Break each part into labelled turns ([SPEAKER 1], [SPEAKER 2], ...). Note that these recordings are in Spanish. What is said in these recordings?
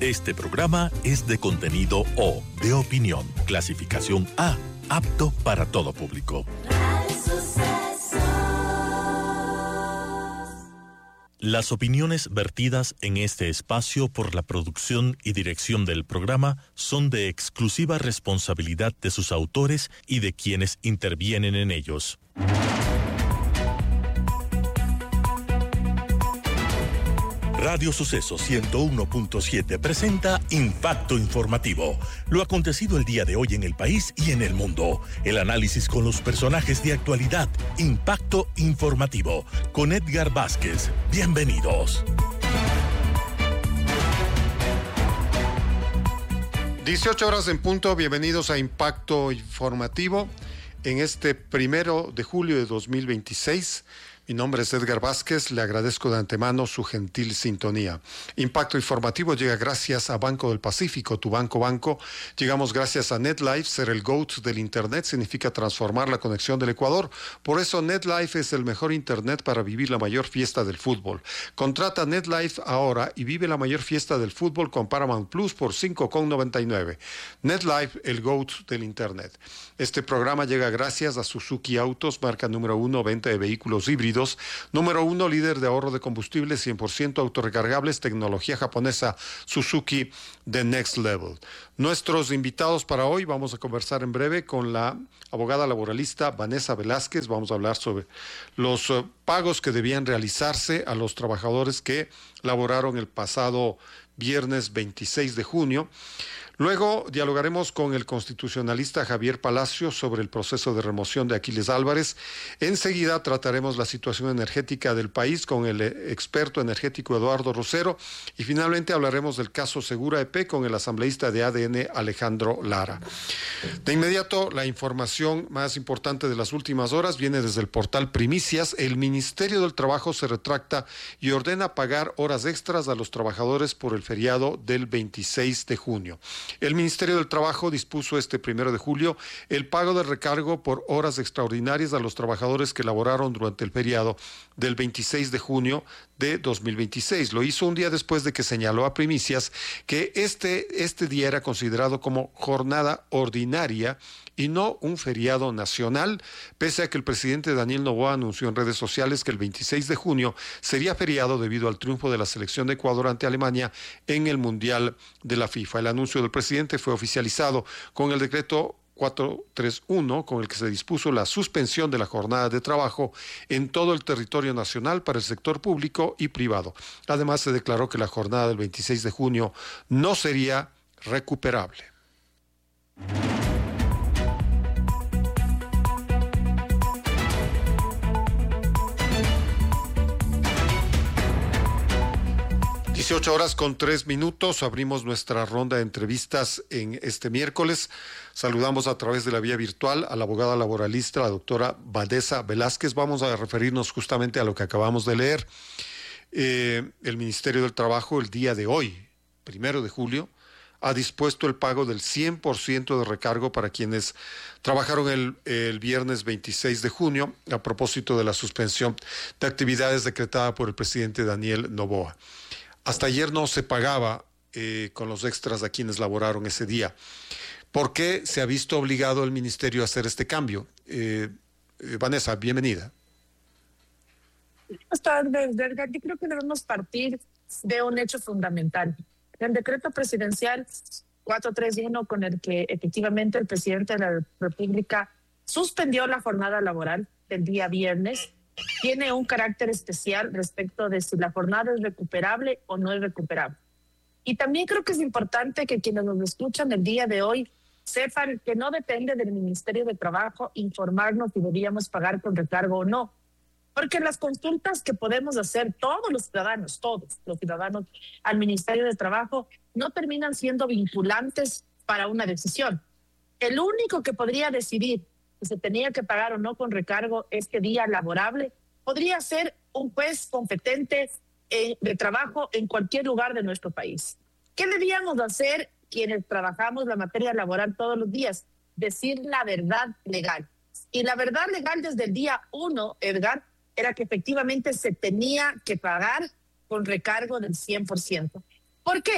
[SPEAKER 1] Este programa es de contenido O, de opinión, clasificación A, apto para todo público. Las opiniones vertidas en este espacio por la producción y dirección del programa son de exclusiva responsabilidad de sus autores y de quienes intervienen en ellos. Radio Suceso 101.7 presenta Impacto Informativo. Lo acontecido el día de hoy en el país y en el mundo. El análisis con los personajes de actualidad. Impacto Informativo. Con Edgar Vázquez. Bienvenidos.
[SPEAKER 2] 18 horas en punto. Bienvenidos a Impacto Informativo. En este 1 de julio de 2026. Mi nombre es Edgar Vázquez, le agradezco de antemano su gentil sintonía. Impacto Informativo llega gracias a Banco del Pacífico, tu banco. Llegamos gracias a NetLife, ser el GOAT del Internet significa transformar la conexión del Ecuador. Por eso NetLife es el mejor Internet para vivir la mayor fiesta del fútbol. Contrata NetLife ahora y vive la mayor fiesta del fútbol con Paramount Plus por $5.99. NetLife, el GOAT del Internet. Este programa llega gracias a Suzuki Autos, marca número 1, venta de vehículos híbridos. Número 1, líder de ahorro de combustible, 100% autorrecargables, tecnología japonesa Suzuki The Next Level. Nuestros invitados para hoy, vamos a conversar en breve con la abogada laboralista Vanessa Velázquez. Vamos a hablar sobre los pagos que debían realizarse a los trabajadores que laboraron el pasado viernes 26 de junio. Luego dialogaremos con el constitucionalista Javier Palacios sobre el proceso de remoción de Aquiles Álvarez. Enseguida trataremos la situación energética del país con el experto energético Eduardo Rosero. Y finalmente hablaremos del caso Segura EP con el asambleísta de ADN Alejandro Lara. De inmediato, la información más importante de las últimas horas viene desde el portal Primicias. El Ministerio del Trabajo se retracta y ordena pagar horas extras a los trabajadores por el feriado del 26 de junio. El Ministerio del Trabajo dispuso este 1 de julio el pago de recargo por horas extraordinarias a los trabajadores que laboraron durante el feriado del 26 de junio de 2026. Lo hizo un día después de que señaló a Primicias que este día era considerado como jornada ordinaria y no un feriado nacional, pese a que el presidente Daniel Noboa anunció en redes sociales que el 26 de junio sería feriado debido al triunfo de la selección de Ecuador ante Alemania en el Mundial de la FIFA. El anuncio del presidente fue oficializado con el decreto 431, con el que se dispuso la suspensión de la jornada de trabajo en todo el territorio nacional para el sector público y privado. Además, se declaró que la jornada del 26 de junio no sería recuperable. (18:03). Abrimos nuestra ronda de entrevistas en este miércoles. Saludamos a través de la vía virtual a la abogada laboralista, la doctora Vanessa Velázquez. Vamos a referirnos justamente a lo que acabamos de leer. El Ministerio del Trabajo el día de hoy, 1 de julio, ha dispuesto el pago del 100% de recargo para quienes trabajaron el viernes 26 de junio a propósito de la suspensión de actividades decretada por el presidente Daniel Noboa. Hasta ayer no se pagaba con los extras a quienes laboraron ese día. ¿Por qué se ha visto obligado el ministerio a hacer este cambio? Vanessa, bienvenida.
[SPEAKER 3] Buenas tardes, Edgar. Yo creo que debemos partir de un hecho fundamental. El decreto presidencial 431, con el que efectivamente el presidente de la República suspendió la jornada laboral del día viernes, tiene un carácter especial respecto de si la jornada es recuperable o no es recuperable. Y también creo que es importante que quienes nos escuchan el día de hoy sepan que no depende del Ministerio de Trabajo informarnos si deberíamos pagar con recargo o no. Porque las consultas que podemos hacer todos los ciudadanos al Ministerio de Trabajo no terminan siendo vinculantes para una decisión. El único que podría decidir que se tenía que pagar o no con recargo este día laborable podría ser un juez competente de trabajo en cualquier lugar de nuestro país. ¿Qué debíamos hacer quienes trabajamos la materia laboral todos los días? Decir la verdad legal. Y la verdad legal desde el día 1, Edgar, era que efectivamente se tenía que pagar con recargo del 100%. ¿Por qué?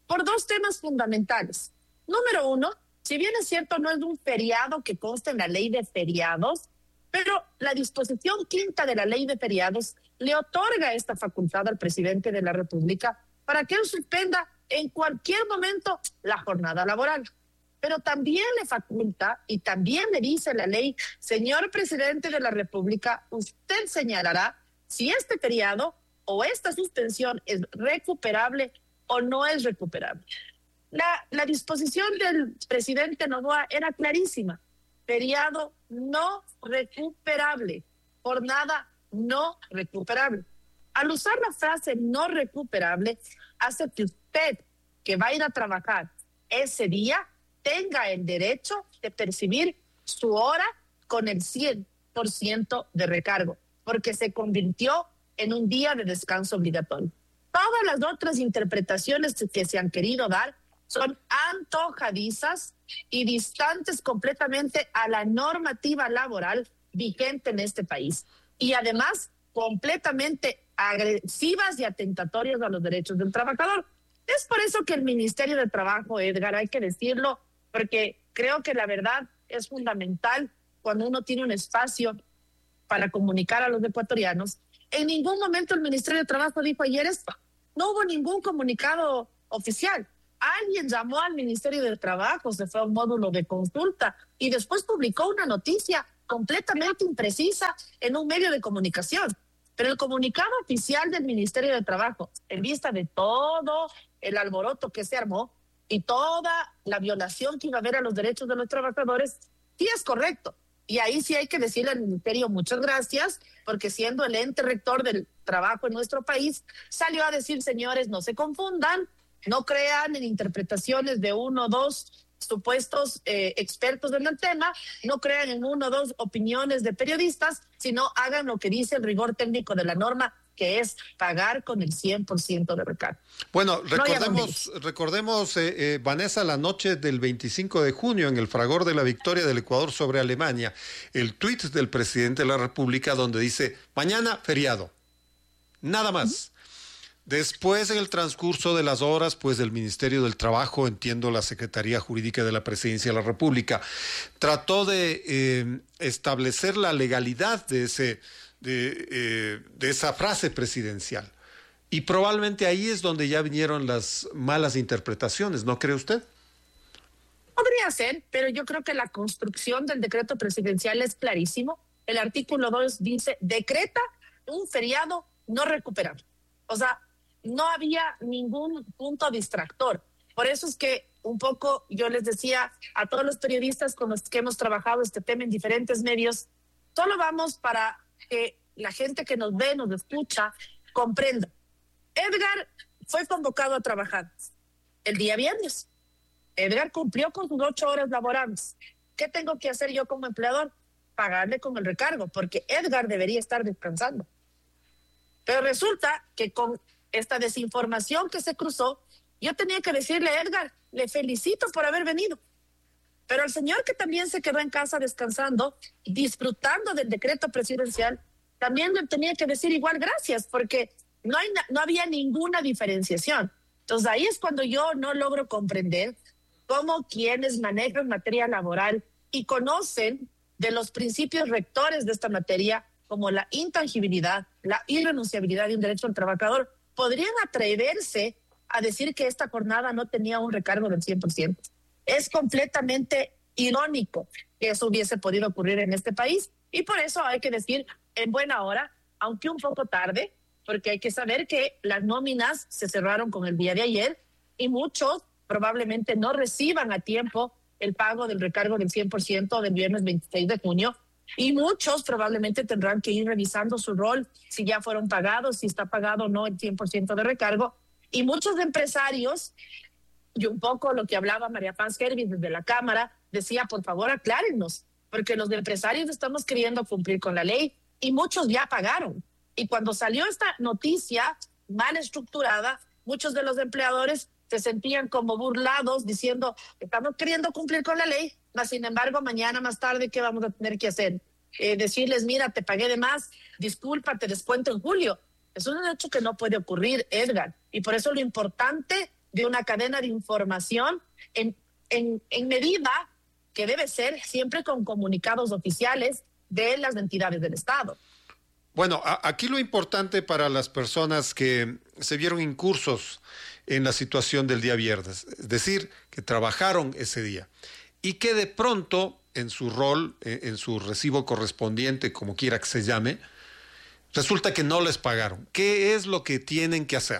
[SPEAKER 3] por dos temas fundamentales. Número uno, si bien es cierto, no es un feriado que consta en la ley de feriados, pero la disposición quinta de la ley de feriados le otorga esta facultad al presidente de la República para que él suspenda en cualquier momento la jornada laboral. Pero también le faculta y también le dice la ley, señor presidente de la República, usted señalará si este feriado o esta suspensión es recuperable o no es recuperable. La disposición del presidente Noboa era clarísima. Feriado no recuperable, jornada no recuperable. Al usar la frase no recuperable, hace que usted que va a ir a trabajar ese día tenga el derecho de percibir su hora con el 100% de recargo, porque se convirtió en un día de descanso obligatorio. Todas las otras interpretaciones que se han querido dar son antojadizas y distantes completamente a la normativa laboral vigente en este país. Y además, completamente agresivas y atentatorias a los derechos del trabajador. Es por eso que el Ministerio de Trabajo, Edgar, hay que decirlo, porque creo que la verdad es fundamental cuando uno tiene un espacio para comunicar a los ecuatorianos. En ningún momento el Ministerio de Trabajo dijo ayer esto. No hubo ningún comunicado oficial. Alguien llamó al Ministerio de Trabajo, se fue a un módulo de consulta y después publicó una noticia completamente imprecisa en un medio de comunicación. Pero el comunicado oficial del Ministerio de Trabajo, en vista de todo el alboroto que se armó y toda la violación que iba a haber a los derechos de los trabajadores, sí es correcto. Y ahí sí hay que decirle al Ministerio muchas gracias, porque siendo el ente rector del trabajo en nuestro país, salió a decir, señores, no se confundan, no crean en interpretaciones de uno o dos supuestos expertos en el tema, no crean en uno o dos opiniones de periodistas, sino hagan lo que dice el rigor técnico de la norma, que es pagar con el 100% de recargo.
[SPEAKER 2] Bueno, recordemos Vanessa, la noche del 25 de junio, en el fragor de la victoria del Ecuador sobre Alemania, el tuit del presidente de la República donde dice, mañana feriado, nada más. Después, en el transcurso de las horas, pues el Ministerio del Trabajo, entiendo la Secretaría Jurídica de la Presidencia de la República, trató de establecer la legalidad de esa frase presidencial. Y probablemente ahí es donde ya vinieron las malas interpretaciones, ¿no cree usted?
[SPEAKER 3] Podría ser, pero yo creo que la construcción del decreto presidencial es clarísimo. El artículo 2 dice, decreta un feriado no recuperable. O sea, no había ningún punto distractor. Por eso es que un poco yo les decía a todos los periodistas con los que hemos trabajado este tema en diferentes medios, solo vamos para que la gente que nos ve, nos escucha, comprenda. Edgar fue convocado a trabajar el día viernes. Edgar cumplió con sus 8 horas laborales. ¿Qué tengo que hacer yo como empleador? Pagarle con el recargo, porque Edgar debería estar descansando. Pero resulta que con esta desinformación que se cruzó, yo tenía que decirle a Edgar, le felicito por haber venido. Pero al señor que también se quedó en casa descansando, disfrutando del decreto presidencial, también le tenía que decir igual gracias, porque no había ninguna diferenciación. Entonces ahí es cuando yo no logro comprender cómo quienes manejan materia laboral y conocen de los principios rectores de esta materia, como la intangibilidad, la irrenunciabilidad de un derecho al trabajador, podrían atreverse a decir que esta jornada no tenía un recargo del 100%. Es completamente irónico que eso hubiese podido ocurrir en este país y por eso hay que decir en buena hora, aunque un poco tarde, porque hay que saber que las nóminas se cerraron con el día de ayer y muchos probablemente no reciban a tiempo el pago del recargo del 100% del viernes 26 de junio y muchos probablemente tendrán que ir revisando su rol, si ya fueron pagados, si está pagado o no el 100% de recargo. Y muchos empresarios, y un poco lo que hablaba María Paz Hervis desde la Cámara, decía, por favor, aclárennos, porque los empresarios estamos queriendo cumplir con la ley y muchos ya pagaron. Y cuando salió esta noticia mal estructurada, muchos de los empleadores se sentían como burlados diciendo, estamos queriendo cumplir con la ley, mas sin embargo mañana más tarde, ¿qué vamos a tener que hacer? Decirles, mira, te pagué de más, disculpa, te descuento en julio. Es un hecho que no puede ocurrir, Edgar. Y por eso lo importante de una cadena de información en medida que debe ser siempre con comunicados oficiales de las entidades del Estado.
[SPEAKER 2] Bueno, aquí lo importante para las personas que se vieron incursos en la situación del día viernes, es decir, que trabajaron ese día y que de pronto en su rol, en su recibo correspondiente, como quiera que se llame, resulta que no les pagaron. ¿Qué es lo que tienen que hacer?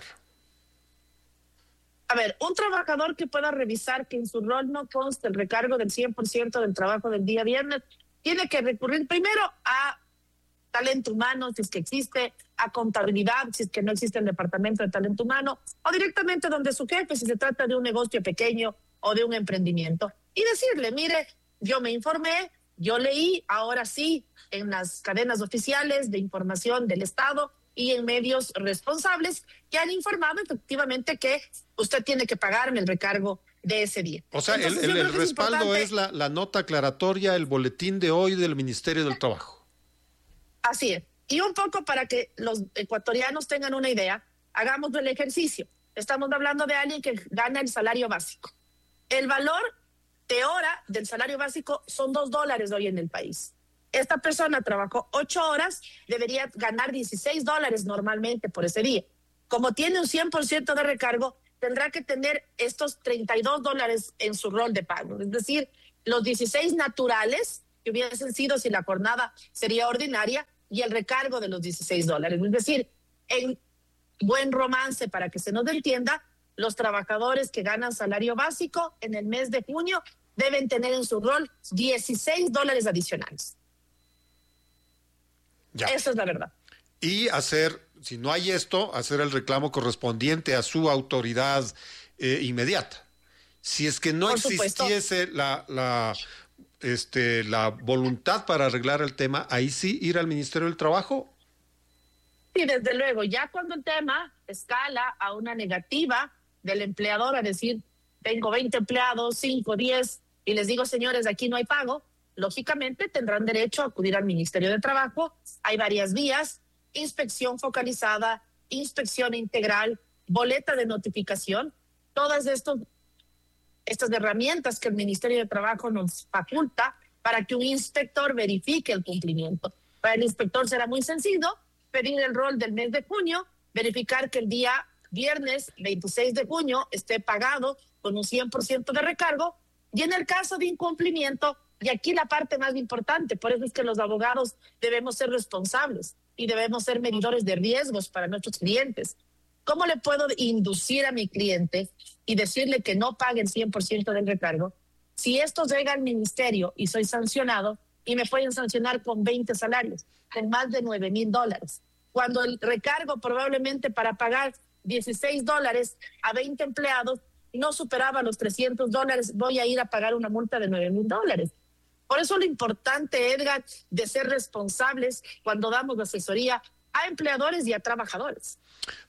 [SPEAKER 3] A ver, un trabajador que pueda revisar que en su rol no conste el recargo del 100% del trabajo del día viernes, tiene que recurrir primero a talento humano, si es que existe, a contabilidad, si es que no existe el departamento de talento humano, o directamente donde su jefe, si se trata de un negocio pequeño o de un emprendimiento, y decirle, mire, yo me informé, yo leí, ahora sí, en las cadenas oficiales de información del Estado y en medios responsables que han informado efectivamente que usted tiene que pagarme el recargo de ese día.
[SPEAKER 2] O sea, entonces, el respaldo es la nota aclaratoria, el boletín de hoy del Ministerio del Trabajo.
[SPEAKER 3] Así es. Y un poco para que los ecuatorianos tengan una idea, hagamos el ejercicio. Estamos hablando de alguien que gana el salario básico. El valor de hora del salario básico son $2 hoy en el país. Esta persona trabajó 8 horas, debería ganar $16 normalmente por ese día. Como tiene un 100% de recargo, tendrá que tener estos $32 en su rol de pago. Es decir, los 16 naturales que hubiesen sido si la jornada sería ordinaria y el recargo de los $16. Es decir, en buen romance, para que se nos entienda, los trabajadores que ganan salario básico en el mes de junio deben tener en su rol $16 adicionales.
[SPEAKER 2] Ya.
[SPEAKER 3] Eso es la verdad.
[SPEAKER 2] Y hacer, si no hay esto, hacer el reclamo correspondiente a su autoridad inmediata. Si es que no existiese la voluntad para arreglar el tema, ahí sí ir al Ministerio del Trabajo.
[SPEAKER 3] Sí, desde luego, ya cuando el tema escala a una negativa del empleador a decir, tengo 20 empleados, 5, 10, y les digo, señores, aquí no hay pago, lógicamente tendrán derecho a acudir al Ministerio de Trabajo. Hay varias vías: inspección focalizada, inspección integral, boleta de notificación, todas estas herramientas que el Ministerio de Trabajo nos faculta para que un inspector verifique el cumplimiento. Para el inspector será muy sencillo pedir el rol del mes de junio, verificar que el día viernes 26 de junio esté pagado con un 100% de recargo, y en el caso de incumplimiento, y aquí la parte más importante, por eso es que los abogados debemos ser responsables y debemos ser medidores de riesgos para nuestros clientes. ¿Cómo le puedo inducir a mi cliente y decirle que no pague el 100% del recargo si esto llega al ministerio y soy sancionado y me pueden sancionar con 20 salarios, con más de $9,000? Cuando el recargo probablemente para pagar $16 a 20 empleados no superaba los $300, voy a ir a pagar una multa de $9,000. Por eso lo importante, Edgar, de ser responsables cuando damos asesoría a empleadores y a trabajadores.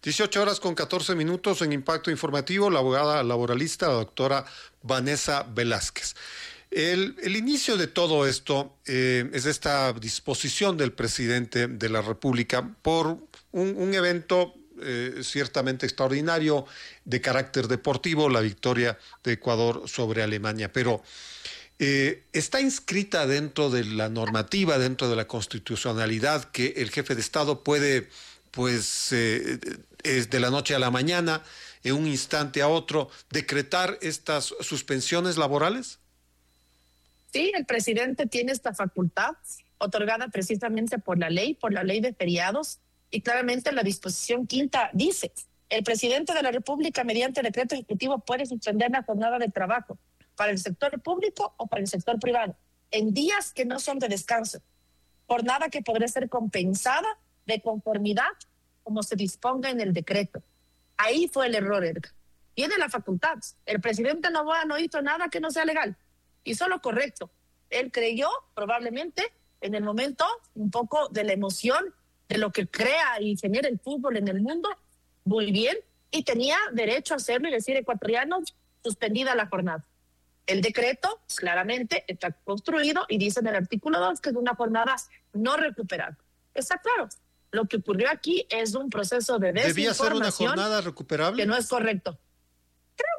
[SPEAKER 2] 18:14 en Impacto Informativo, la abogada laboralista, la doctora Vanessa Velázquez. El inicio de todo esto es esta disposición del presidente de la República por un evento ciertamente extraordinario de carácter deportivo, la victoria de Ecuador sobre Alemania, pero está inscrita dentro de la normativa, dentro de la constitucionalidad, que el jefe de Estado puede, de la noche a la mañana, en un instante a otro, decretar estas suspensiones laborales.
[SPEAKER 3] Sí, el presidente tiene esta facultad otorgada precisamente por la ley de feriados, y claramente la disposición quinta dice: el presidente de la República, mediante decreto ejecutivo, puede suspender la jornada de trabajo para el sector público o para el sector privado en días que no son de descanso, jornada que podrá ser compensada de conformidad como se disponga en el decreto. Ahí fue el error, Edgar. Tiene la facultad. El presidente Noboa no hizo nada que no sea legal, hizo lo correcto. Él creyó probablemente en el momento un poco de la emoción de lo que crea y genera el fútbol en el mundo, muy bien, y tenía derecho a hacerlo y decir: ecuatorianos, suspendida la jornada. El decreto claramente está construido y dice en el artículo 2 que es una jornada no recuperable. Está claro. Lo que ocurrió aquí es un proceso de desinformación.
[SPEAKER 2] ¿Debía ser una jornada recuperable?
[SPEAKER 3] Que no es correcto.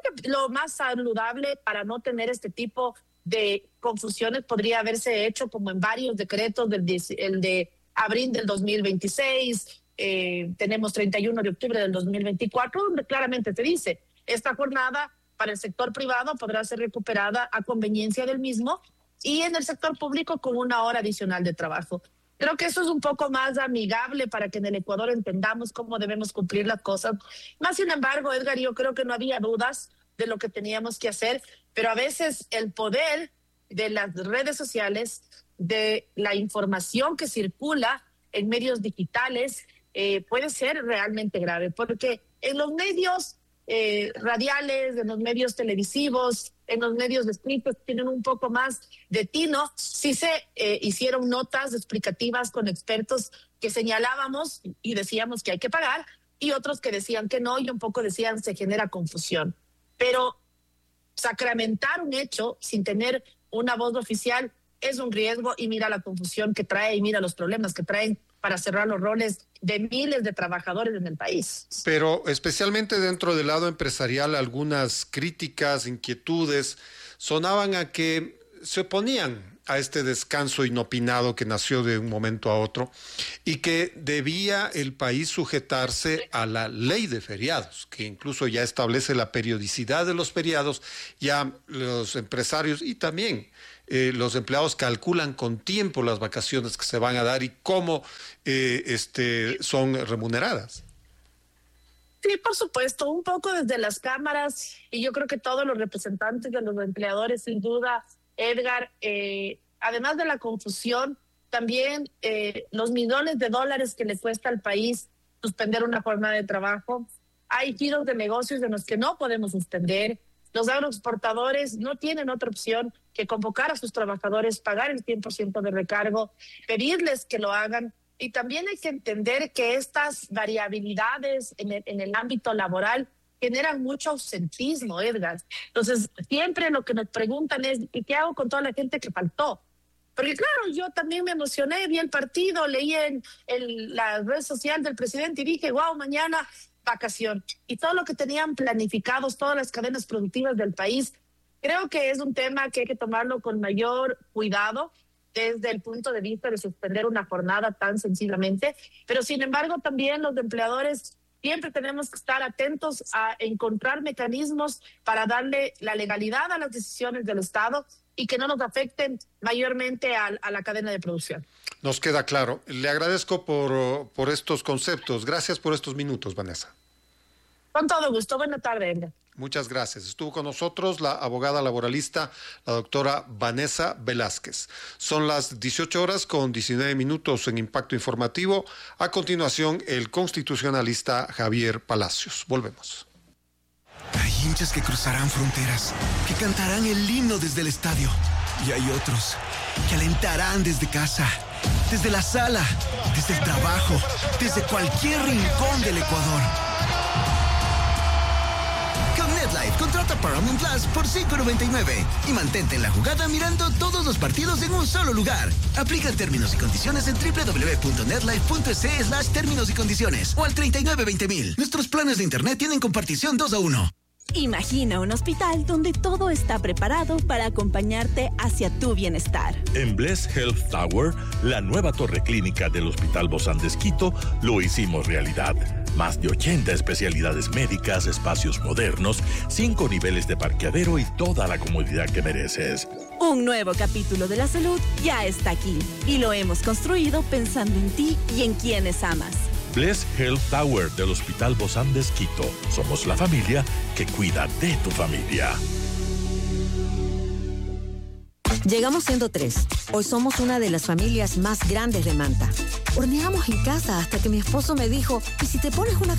[SPEAKER 3] que lo más saludable para no tener este tipo de confusiones podría haberse hecho como en varios decretos, el de abril del 2026, tenemos 31 de octubre del 2024, donde claramente te dice, esta jornada para el sector privado podrá ser recuperada a conveniencia del mismo y en el sector público con 1 hora adicional de trabajo. Creo que eso es un poco más amigable para que en el Ecuador entendamos cómo debemos cumplir las cosas. Más sin embargo, Edgar, yo creo que no había dudas de lo que teníamos que hacer, pero a veces el poder de las redes sociales, de la información que circula en medios digitales, puede ser realmente grave, porque en los medios radiales, en los medios televisivos, en los medios escritos tienen un poco más de tino. Sí se hicieron notas explicativas con expertos que señalábamos y decíamos que hay que pagar, y otros que decían que no, y un poco decían se genera confusión. Pero sacramentar un hecho sin tener una voz oficial es un riesgo, y mira la confusión que trae y mira los problemas que traen para cerrar los roles de miles de trabajadores en el país.
[SPEAKER 2] Pero especialmente dentro del lado empresarial, algunas críticas, inquietudes sonaban a que se oponían a este descanso inopinado que nació de un momento a otro y que debía el país sujetarse a la ley de feriados, que incluso ya establece la periodicidad de los feriados. Ya los empresarios y también los empleados calculan con tiempo las vacaciones que se van a dar y cómo son remuneradas.
[SPEAKER 3] Sí, por supuesto, un poco desde las cámaras, y yo creo que todos los representantes de los empleadores, sin duda, Edgar, además de la confusión, también los millones de dólares que le cuesta al país suspender una jornada de trabajo. Hay giros de negocios en los que no podemos suspender. Los agroexportadores no tienen otra opción que convocar a sus trabajadores, pagar el 100% de recargo, pedirles que lo hagan. Y también hay que entender que estas variabilidades en el ámbito laboral generan mucho ausentismo, Edgar. Entonces, siempre lo que nos preguntan es, ¿y qué hago con toda la gente que faltó? Porque claro, yo también me emocioné, vi el partido, leí en la red social del presidente y dije, wow, mañana vacación. Y todo lo que tenían planificados, todas las cadenas productivas del país, creo que es un tema que hay que tomarlo con mayor cuidado desde el punto de vista de suspender una jornada tan sencillamente. Pero sin embargo, también los empleadores siempre tenemos que estar atentos a encontrar mecanismos para darle la legalidad a las decisiones del Estado y que no nos afecten mayormente a la cadena de producción.
[SPEAKER 2] Nos queda claro. Le agradezco por estos conceptos. Gracias por estos minutos, Vanessa.
[SPEAKER 3] Con todo gusto. Buena tarde, Edgar.
[SPEAKER 2] Muchas gracias. Estuvo con nosotros la abogada laboralista, la doctora Vanessa Velázquez. Son las 18:19 en Impacto Informativo. A continuación, el constitucionalista Javier Palacios. Volvemos.
[SPEAKER 4] Hay hinchas que cruzarán fronteras, que cantarán el himno desde el estadio. Y hay otros que alentarán desde casa, desde la sala, desde el trabajo, desde cualquier rincón del Ecuador. Con NetLife, contrata Paramount Plus por $5.99 y mantente en la jugada mirando todos los partidos en un solo lugar. Aplican términos y condiciones en www.netlife.es/términos y condiciones o al 3920.000. Nuestros planes de internet tienen compartición 2-1.
[SPEAKER 5] Imagina un hospital donde todo está preparado para acompañarte hacia tu bienestar.
[SPEAKER 1] En Bless Health Tower, la nueva torre clínica del Hospital Bozán de Esquito, lo hicimos realidad. Más de 80 especialidades médicas, espacios modernos, 5 niveles de parqueadero y toda la comodidad que mereces.
[SPEAKER 5] Un nuevo capítulo de la salud ya está aquí y lo hemos construido pensando en ti y en quienes amas.
[SPEAKER 1] Bless Health Tower del Hospital Bozán de Esquito. Somos la familia que cuida de tu familia.
[SPEAKER 6] Llegamos siendo 3. Hoy somos una de las familias más grandes de Manta. Horneamos en casa hasta que mi esposo me dijo, ¿y si te pones una